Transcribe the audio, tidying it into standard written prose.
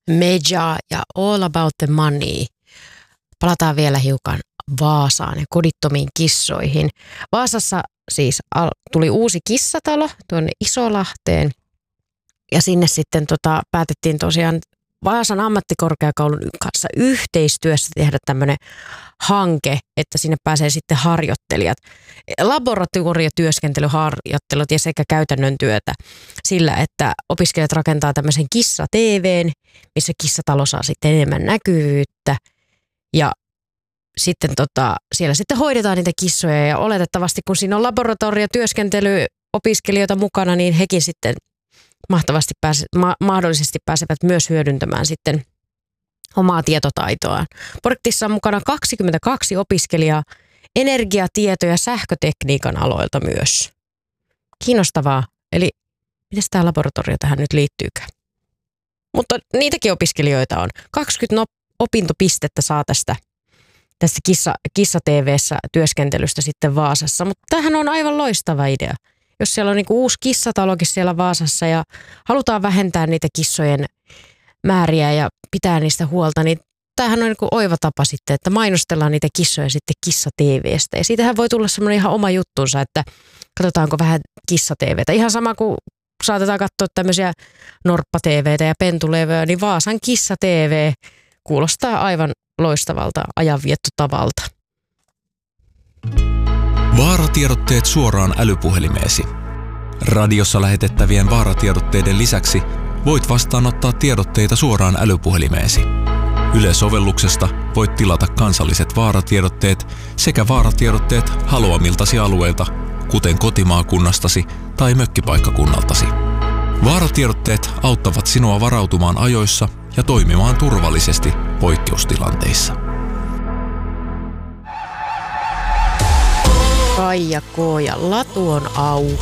Meja ja All About the Money. Palataan vielä hiukan Vaasaan ja kodittomiin kissoihin. Vaasassa siis tuli uusi kissatalo tuonne Isolahteen ja sinne sitten päätettiin tosiaan Vaasan ammattikorkeakoulun kanssa yhteistyössä tehdä tämmöinen hanke, että sinne pääsee sitten harjoittelijat, laboratoriotyöskentelyharjoittelut ja sekä käytännön työtä sillä, että opiskelijat rakentaa tämmöisen kissa-TV:n, missä kissatalo saa sitten enemmän näkyvyyttä ja sitten siellä sitten hoidetaan niitä kissoja ja oletettavasti kun siinä on laboratoriotyöskentelyopiskelijoita mukana, niin hekin sitten mahdollisesti pääsevät myös hyödyntämään sitten omaa tietotaitoaan. Projektissa on mukana 22 opiskelijaa energiatieto- ja sähkötekniikan aloilta myös. Kiinnostavaa. Eli miten tämä laboratorio tähän nyt liittyykään? Mutta niitäkin opiskelijoita on. 20 opintopistettä saa tästä kissa-TV:ssä työskentelystä sitten Vaasassa. Mutta tämähän on aivan loistava idea. Jos siellä on niinku uusi kissatalokin siellä Vaasassa ja halutaan vähentää niitä kissojen määriä ja pitää niistä huolta, niin tämähän on niinku oiva tapa sitten, että mainostellaan niitä kissoja sitten kissa-TV:stä. Ja siitähän voi tulla semmoinen ihan oma juttunsa, että katsotaanko vähän kissa-TV:tä. Ihan sama kuin saatetaan katsoa tämmöisiä norppa-TV:tä ja pentulevyä, niin Vaasan kissa-TV kuulostaa aivan loistavalta ajanviettotavalta. Vaaratiedotteet suoraan älypuhelimeesi. Radiossa lähetettävien vaaratiedotteiden lisäksi voit vastaanottaa tiedotteita suoraan älypuhelimeesi. Yle-sovelluksesta voit tilata kansalliset vaaratiedotteet sekä vaaratiedotteet haluamiltasi alueilta, kuten kotimaakunnastasi tai mökkipaikkakunnaltasi. Vaaratiedotteet auttavat sinua varautumaan ajoissa ja toimimaan turvallisesti poikkeustilanteissa. Kaija K. ja latu on auki.